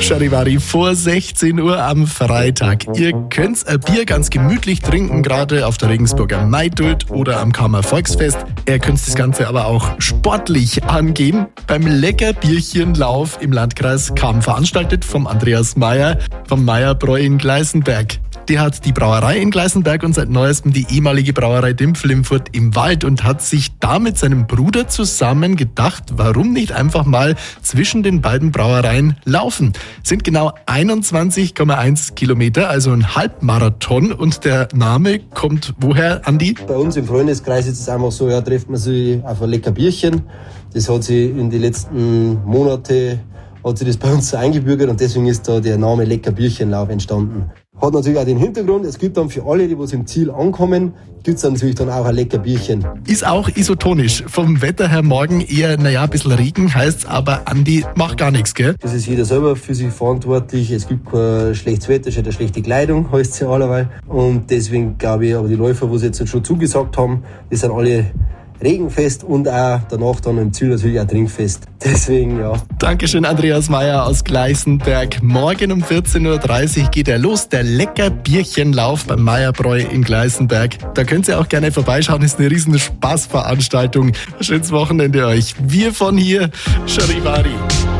Charivari vor 16 Uhr am Freitag. Ihr könnt ein Bier ganz gemütlich trinken, gerade auf der Regensburger Maidult oder am Kammer Volksfest. Ihr könnt das Ganze aber auch sportlich angehen. Beim Leckerbierchenlauf im Landkreis Cham, veranstaltet vom Andreas Meyer vom Meyerbräu in Gleißenberg. Der hat die Brauerei in Gleißenberg und seit neuestem die ehemalige Brauerei Dimpflimfurt im Wald und hat sich da mit seinem Bruder zusammen gedacht, warum nicht einfach mal zwischen den beiden Brauereien laufen. Sind genau 21,1 Kilometer, also ein Halbmarathon, und der Name kommt woher, Andi? Bei uns im Freundeskreis ist es einfach so, ja, trifft man sich auf ein lecker Bierchen. Das hat sich in den letzten Monaten hat sich das bei uns so eingebürgert und deswegen ist da der Name Leckerbierchenlauf entstanden. Hat natürlich auch den Hintergrund, es gibt dann für alle, die was im Ziel ankommen, gibt es dann natürlich dann auch ein Leckerbierchen. Ist auch isotonisch. Vom Wetter her morgen eher, ein bisschen Regen, heißt's aber, Andi, macht gar nichts, gell? Das ist jeder selber für sich verantwortlich. Es gibt kein schlechtes Wetter, es hat eine schlechte Kleidung, heißt es ja alleweil. Und deswegen glaube ich, aber die Läufer, die jetzt schon zugesagt haben, die sind alle regenfest und auch danach dann im Ziel natürlich auch trinkfest. Deswegen, ja. Dankeschön, Andreas Meyer aus Gleißenberg. Morgen um 14.30 Uhr geht er los, der Leckerbierchenlauf beim Meyerbräu in Gleißenberg. Da könnt ihr auch gerne vorbeischauen, ist eine riesen Spaßveranstaltung. Schönes Wochenende euch. Wir von hier, Charivari.